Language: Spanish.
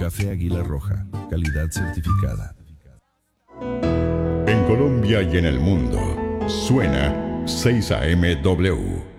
Café Águila Roja, calidad certificada. En Colombia y en el mundo, suena 6 AM W.